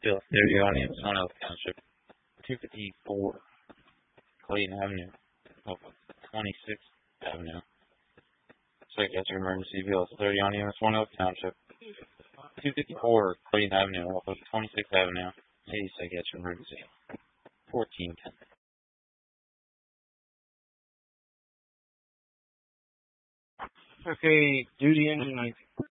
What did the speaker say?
Bill 30 audience, One Oak Township, 254 Clayton Avenue, off of 26th Avenue. Psychiatric emergency, Bill 30 audience, One Oak Township, 254 Clayton Avenue, off of 26th Avenue. Hey, psychiatric emergency, 1410. Okay, duty engine 19.